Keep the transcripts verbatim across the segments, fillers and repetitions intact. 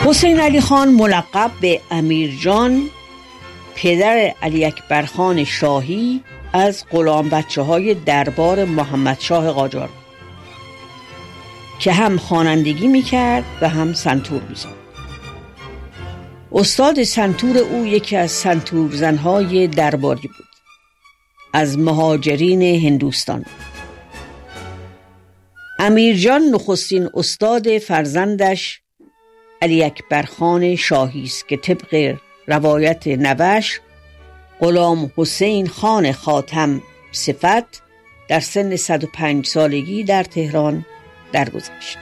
حسین علی خان ملقب به امیرجان، پدر علی اکبر خان شاهی از غلام بچه های دربار محمد شاه قاجار که هم خوانندگی میکرد و هم سنتور میزد. استاد سنتور او یکی از سنتور زنهای درباری بود، از مهاجرین هندوستان. امیرجان نخستین استاد فرزندش علی اکبر خان شاهی است که طبق روایت نوش غلام حسین خان خاتم صفت در سن صد و پنج سالگی در تهران درگذشت.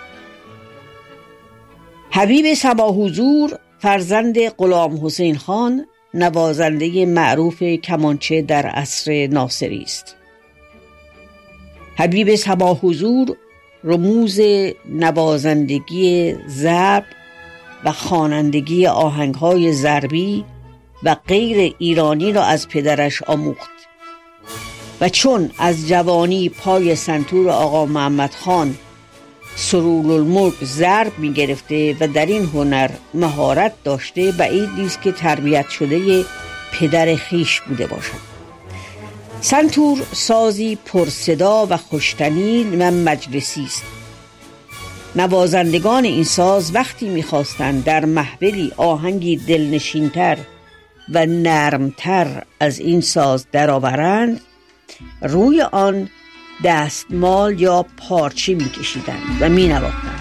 حبیب صباح حضور فرزند غلام حسین خان نوازنده معروف کمانچه در عصر ناصری است. حبیب صباح حضور رموز نوازندگی ضرب و خوانندگی آهنگ‌های ضربی و غیر ایرانی را از پدرش آموخت و چون از جوانی پای سنتور آقا محمد خان سرورالملک ضرب می گرفته و در این هنر مهارت داشته، بعید نیست که تربیت شده پدر خیش بوده باشد. سنتور سازی پرصدا و خوشتنین و مجلسی است. نوازندگان این ساز وقتی می‌خواستند در محفلی آهنگی دلنشینتر و نرمتر از این ساز درآورند، روی آن دستمال یا پارچه می‌کشیدند و می‌نواختند.